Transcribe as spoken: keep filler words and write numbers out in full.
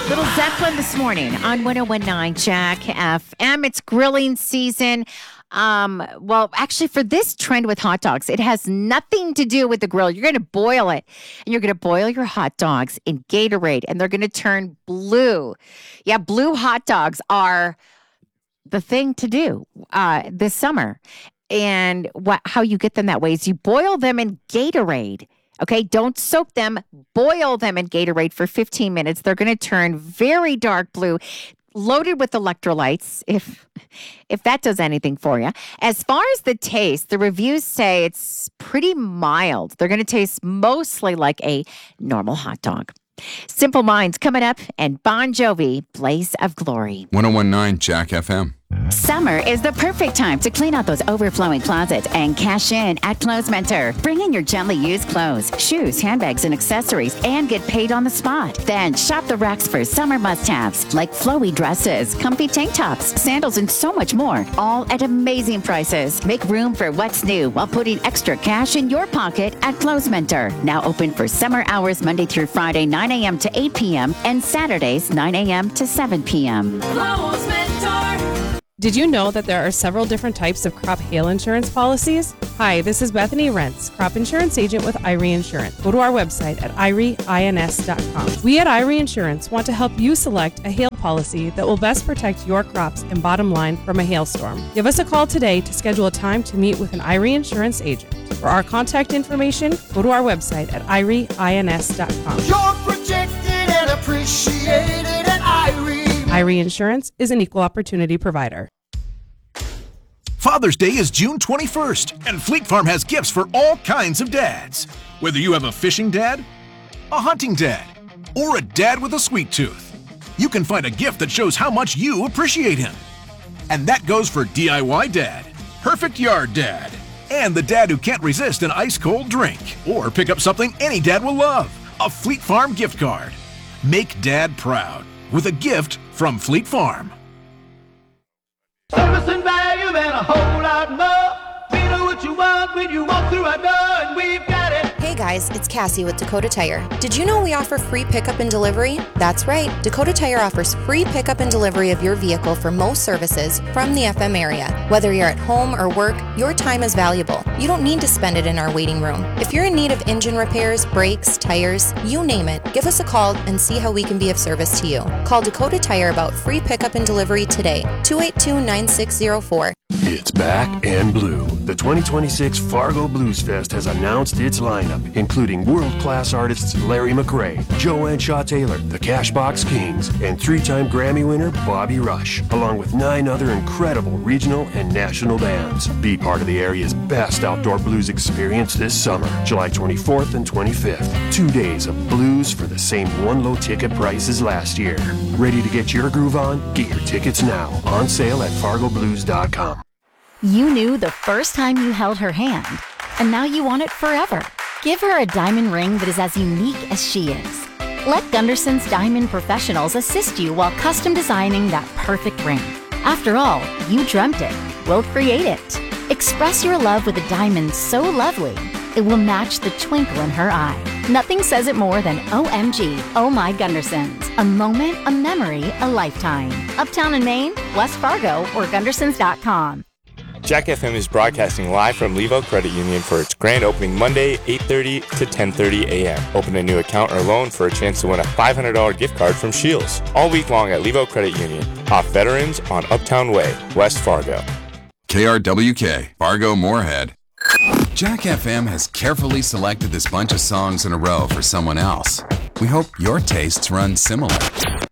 Little Zeppelin this morning on one oh one point nine Jack F M. It's grilling season. Um, well, actually, for this trend with hot dogs, it has nothing to do with the grill. You're going to boil it, and you're going to boil your hot dogs in Gatorade, and they're going to turn blue. Yeah, blue hot dogs are the thing to do uh, this summer. And what, how you get them that way is you boil them in Gatorade. Okay, don't soak them. Boil them in Gatorade for fifteen minutes. They're going to turn very dark blue, loaded with electrolytes, if if that does anything for you. As far as the taste, the reviews say it's pretty mild. They're going to taste mostly like a normal hot dog. Simple Minds coming up, and Bon Jovi, Blaze of Glory. one oh one point nine Jack F M. Summer is the perfect time to clean out those overflowing closets and cash in at Clothes Mentor. Bring in your gently used clothes, shoes, handbags, and accessories, and get paid on the spot. Then shop the racks for summer must-haves like flowy dresses, comfy tank tops, sandals, and so much more, all at amazing prices. Make room for what's new while putting extra cash in your pocket at Clothes Mentor. Now open for summer hours Monday through Friday, nine a.m. to eight p.m. and Saturdays, nine a.m. to seven p.m. Clothes Mentor. Did you know that there are several different types of crop hail insurance policies? Hi, this is Bethany Rentz, crop insurance agent with I R E Insurance. Go to our website at I R E ins dot com. We at I R E Insurance want to help you select a hail policy that will best protect your crops and bottom line from a hailstorm. Give us a call today to schedule a time to meet with an I R E Insurance agent. For our contact information, go to our website at I R E ins dot com. You're protected and appreciated at I R E. I R E Insurance is an equal opportunity provider. Father's Day is June twenty-first, and Fleet Farm has gifts for all kinds of dads. Whether you have a fishing dad, a hunting dad, or a dad with a sweet tooth, you can find a gift that shows how much you appreciate him. And that goes for D I Y dad, perfect yard dad, and the dad who can't resist an ice-cold drink. Or pick up something any dad will love, a Fleet Farm gift card. Make dad proud with a gift from Fleet Farm. Service and value and a whole lot more. We know what you want when you walk through our door, and we've got it. Hey guys, it's Cassie with Dakota Tire. Did you know we offer free pickup and delivery? That's right. Dakota Tire offers free pickup and delivery of your vehicle for most services from the F M area. Whether you're at home or work, your time is valuable. You don't need to spend it in our waiting room. If you're in need of engine repairs, brakes, tires, you name it, give us a call and see how we can be of service to you. Call Dakota Tire about free pickup and delivery today. two eight two, nine six zero four. It's back and blue. The twenty twenty-six Fargo Blues Fest has announced its lineup, including world-class artists Larry McRae, Joanne Shaw Taylor, the Cashbox Kings, and three-time Grammy winner Bobby Rush, along with nine other incredible regional and national bands. Be part of the area's best outdoor blues experience this summer, July twenty-fourth and twenty-fifth. Two days of blues for the same one-low ticket price as last year. Ready to get your groove on? Get your tickets now. On sale at fargo blues dot com. You knew the first time you held her hand, and now you want it forever. Give her a diamond ring that is as unique as she is. Let Gunderson's Diamond Professionals assist you while custom designing that perfect ring. After all, you dreamt it. We'll create it. Express your love with a diamond so lovely, it will match the twinkle in her eye. Nothing says it more than O M G, Oh My Gundersons. A moment, a memory, a lifetime. Uptown in Maine, West Fargo, or Gundersons dot com. Jack F M is broadcasting live from Levo Credit Union for its grand opening Monday, eight thirty to ten thirty a.m. Open a new account or loan for a chance to win a five hundred dollars gift card from Shields. All week long at Levo Credit Union, off Veterans on Uptown Way, West Fargo. K R W K, Fargo Moorhead. Jack F M has carefully selected this bunch of songs in a row for someone else. We hope your tastes run similar.